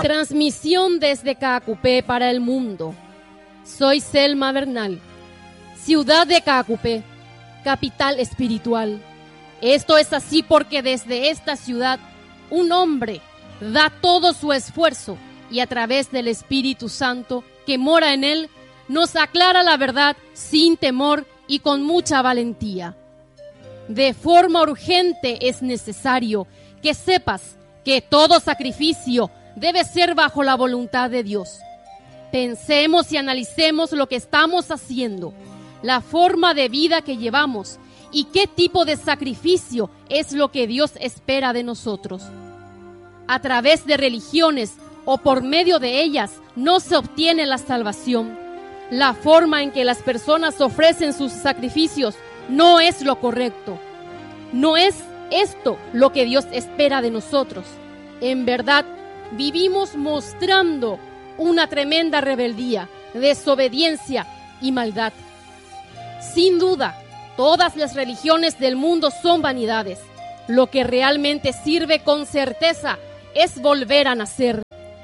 Transmisión desde Caacupé para el mundo. Soy Selma Bernal, ciudad de Caacupé, capital espiritual. Esto es así porque desde esta ciudad un hombre da todo su esfuerzo y a través del Espíritu Santo que mora en él, nos aclara la verdad sin temor y con mucha valentía. De forma urgente es necesario que sepas que todo sacrificio debe ser bajo la voluntad de Dios. Pensemos y analicemos lo que estamos haciendo, la forma de vida que llevamos y qué tipo de sacrificio es lo que Dios espera de nosotros. A través de religiones o por medio de ellas no se obtiene la salvación. La forma en que las personas ofrecen sus sacrificios no es lo correcto. No es esto lo que Dios espera de nosotros. En verdad, vivimos mostrando una tremenda rebeldía, desobediencia y maldad. Sin duda, todas las religiones del mundo son vanidades. Lo que realmente sirve con certeza es volver a nacer.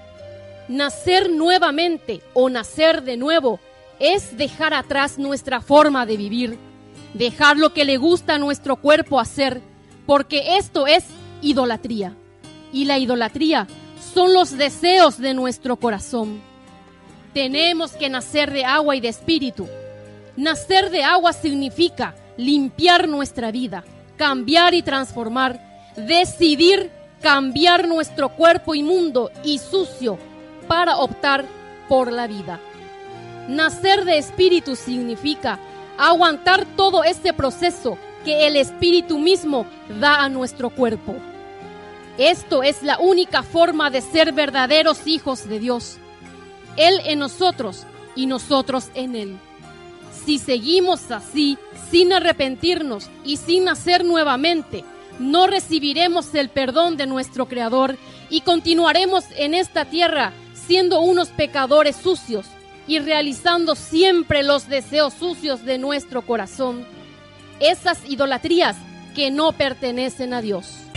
Nacer nuevamente o nacer de nuevo es dejar atrás nuestra forma de vivir, dejar lo que le gusta a nuestro cuerpo hacer, porque esto es idolatría. Y la idolatría son los deseos de nuestro corazón. Tenemos que nacer de agua y de espíritu. Nacer de agua significa limpiar nuestra vida, cambiar y transformar, decidir cambiar nuestro cuerpo inmundo y sucio para optar por la vida. Nacer de espíritu significa aguantar todo este proceso que el espíritu mismo da a nuestro cuerpo. Esto es la única forma de ser verdaderos hijos de Dios. Él en nosotros y nosotros en Él. Si seguimos así, sin arrepentirnos y sin nacer nuevamente, no recibiremos el perdón de nuestro Creador y continuaremos en esta tierra siendo unos pecadores sucios y realizando siempre los deseos sucios de nuestro corazón, esas idolatrías que no pertenecen a Dios.